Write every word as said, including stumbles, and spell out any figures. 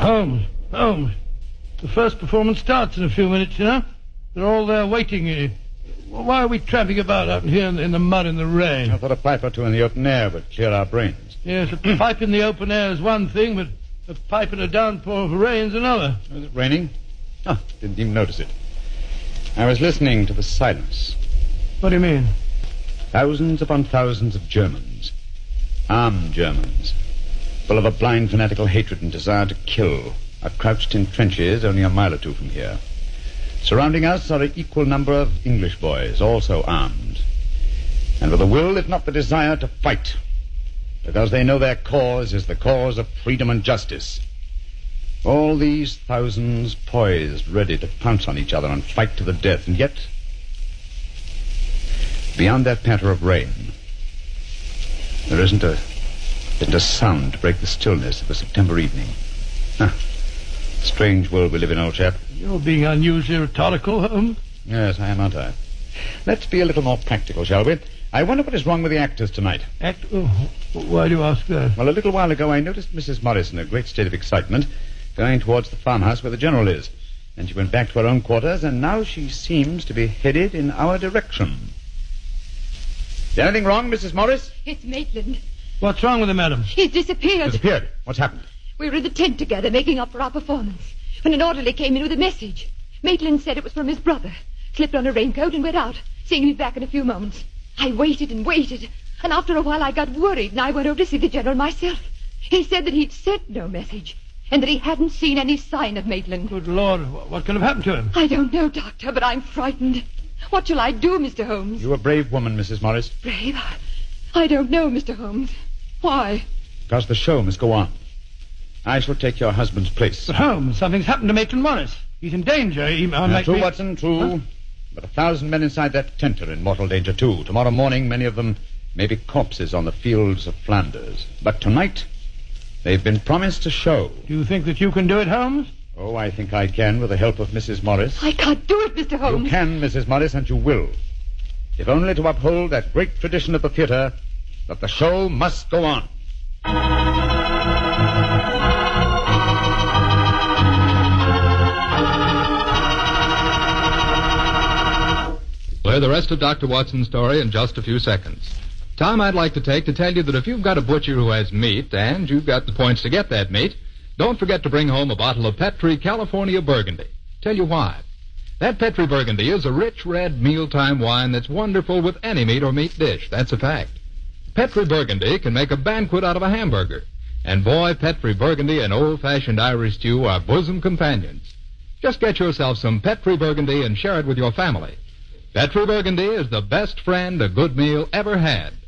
Holmes, Holmes. The first performance starts in a few minutes, you know. They're all there waiting. Uh, why are we tramping about out here in, in the mud and the rain? I thought a pipe or two in the open air would clear our brains. Yes, a pipe in the open air is one thing, but a pipe in a downpour of rain is another. Was it raining? Oh, didn't even notice it. I was listening to the silence. What do you mean? Thousands upon thousands of Germans. Armed Germans. Full of a blind fanatical hatred and desire to kill. Are crouched in trenches only a mile or two from here. Surrounding us are an equal number of English boys, also armed. And with a will, if not the desire, to fight. Because they know their cause is the cause of freedom and justice. All these thousands poised, ready to pounce on each other and fight to the death. And yet, beyond that patter of rain, there isn't a, isn't a sound to break the stillness of a September evening. Huh. Strange world we live in, old chap. You're being unusually rhetorical, Holmes. Yes, I am, aren't I? Let's be a little more practical, shall we? I wonder what is wrong with the actors tonight. Act? Oh, why do you ask that? Well, a little while ago I noticed Missus Morris in a great state of excitement, going towards the farmhouse where the General is. Then she went back to her own quarters, and now she seems to be headed in our direction. Is there anything wrong, Missus Morris? It's Maitland. What's wrong with him, madam? He's disappeared. Disappeared? What's happened? We were in the tent together, making up for our performance, when an orderly came in with a message. Maitland said it was from his brother, slipped on a raincoat and went out, saying he'd be back in a few moments. I waited and waited, and after a while I got worried, and I went over to see the General myself. He said that he'd sent no message, and that he hadn't seen any sign of Maitland. Good Lord, what can have happened to him? I don't know, Doctor, but I'm frightened. What shall I do, Mister Holmes? You're a brave woman, Missus Morris. Brave? I don't know, Mister Holmes. Why? Because the show must go on. I shall take your husband's place. But Holmes, something's happened to Maitland Morris. He's in danger. He uh, might true, be... Watson, true. Huh? But a thousand men inside that tent are in mortal danger, too. Tomorrow morning, many of them may be corpses on the fields of Flanders. But tonight, they've been promised a show. Do you think that you can do it, Holmes? Oh, I think I can, with the help of Missus Morris. I can't do it, Mister Holmes. You can, Missus Morris, and you will. If only to uphold that great tradition of the theater, that the show must go on. We'll hear the rest of Doctor Watson's story in just a few seconds. Time I'd like to take to tell you that if you've got a butcher who has meat, and you've got the points to get that meat, don't forget to bring home a bottle of Petri California Burgundy. Tell you why. That Petri Burgundy is a rich red mealtime wine that's wonderful with any meat or meat dish. That's a fact. Petri Burgundy can make a banquet out of a hamburger. And boy, Petri Burgundy and old-fashioned Irish stew are bosom companions. Just get yourself some Petri Burgundy and share it with your family. Petri Burgundy is the best friend a good meal ever had.